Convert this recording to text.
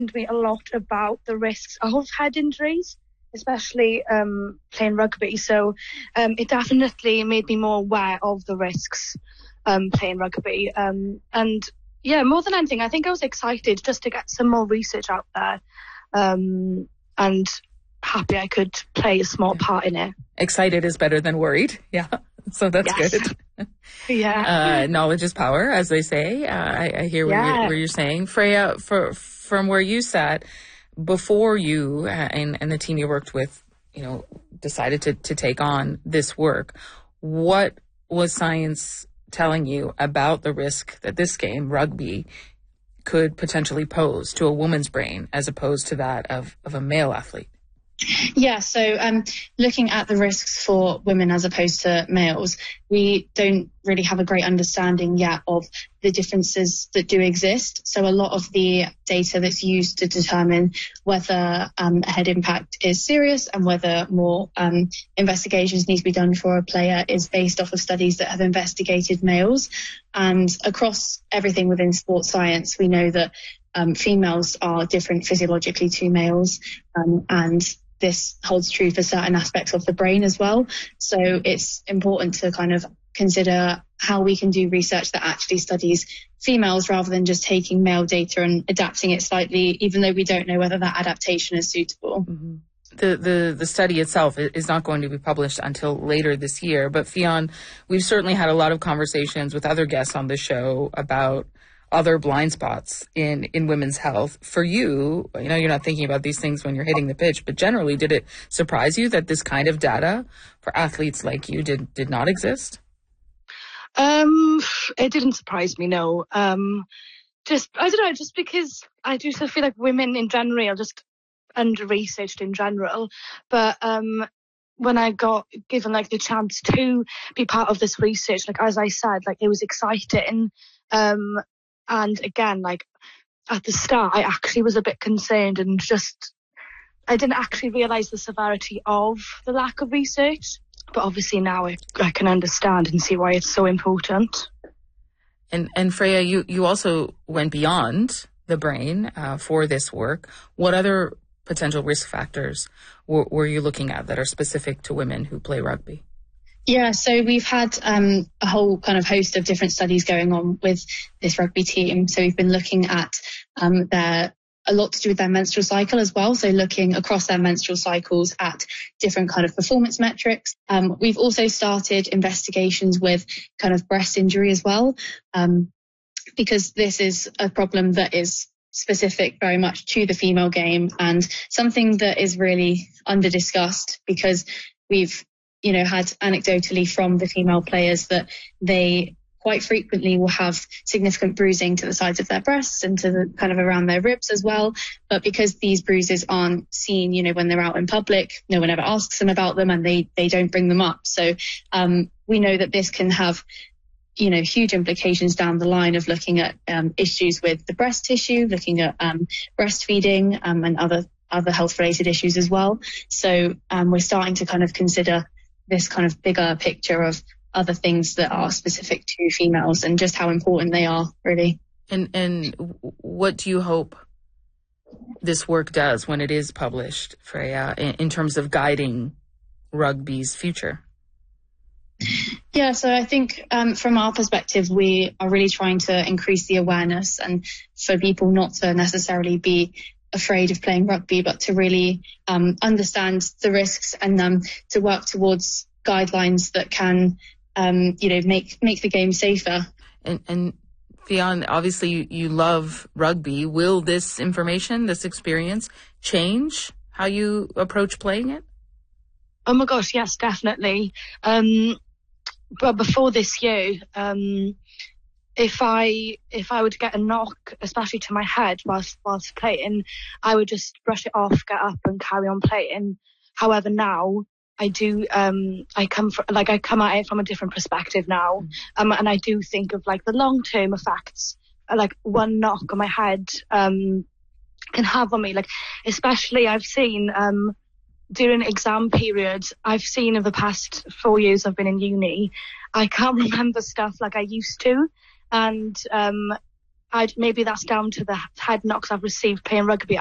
to me a lot about the risks of head injuries, especially playing rugby. So it definitely made me more aware of the risks playing rugby. And yeah, more than anything, I think I was excited just to get some more research out there, and happy I could play a small part in it. Excited is better than worried. Yeah. So that's good. Yeah. Knowledge is power, as they say. I hear what you're saying. Freya, from where you sat, before you and the team you worked with, decided to take on this work, what was science telling you about the risk that this game, rugby, could potentially pose to a woman's brain as opposed to that of a male athlete? Yeah, so looking at the risks for women as opposed to males, we don't really have a great understanding yet of the differences that do exist. So a lot of the data that's used to determine whether a head impact is serious and whether more investigations need to be done for a player is based off of studies that have investigated males. And across everything within sports science, we know that females are different physiologically to males, and this holds true for certain aspects of the brain as well. So it's important to kind of consider how we can do research that actually studies females rather than just taking male data and adapting it slightly, even though we don't know whether that adaptation is suitable. Mm-hmm. The study itself is not going to be published until later this year. But Fionn, we've certainly had a lot of conversations with other guests on the show about other blind spots in women's health. For you, you're not thinking about these things when you're hitting the pitch, but generally, did it surprise you that this kind of data for athletes like you did not exist? It didn't surprise me, no. I don't know, just because I do sort of feel like women in general are just under-researched in general. But when I got given the chance to be part of this research, as I said, it was exciting. And again, at the start, I actually was a bit concerned and I didn't actually realise the severity of the lack of research. But obviously now I can understand and see why it's so important. And Freya, you also went beyond the brain for this work. What other potential risk factors were you looking at that are specific to women who play rugby? Yeah, so we've had a whole kind of host of different studies going on with this rugby team. So we've been looking at a lot to do with their menstrual cycle as well. So looking across their menstrual cycles at different kind of performance metrics. We've also started investigations with kind of breast injury as well, because this is a problem that is specific very much to the female game and something that is really under discussed, because we've had anecdotally from the female players that they quite frequently will have significant bruising to the sides of their breasts and to the kind of around their ribs as well. But because these bruises aren't seen, when they're out in public, no one ever asks them about them and they don't bring them up. So we know that this can have, huge implications down the line of looking at issues with the breast tissue, looking at breastfeeding and other health related issues as well. So we're starting to kind of consider this kind of bigger picture of other things that are specific to females and just how important they are, really. And what do you hope this work does when it is published, Freya, in terms of guiding rugby's future? Yeah, so I think from our perspective, we are really trying to increase the awareness and for people not to necessarily be afraid of playing rugby, but to really understand the risks and to work towards guidelines that can, make the game safer. And Fionn, obviously you love rugby. Will this information, this experience, change how you approach playing it? Oh my gosh, yes, definitely. But before this year, if I would get a knock, especially to my head whilst playing, I would just brush it off, get up and carry on playing. However, now I do, I come at it from a different perspective now. And I do think of the long-term effects, one knock on my head, can have on me. Especially I've seen, during exam periods, I've seen over the past 4 years I've been in uni, I can't remember stuff like I used to. And maybe that's down to the head knocks I've received playing rugby.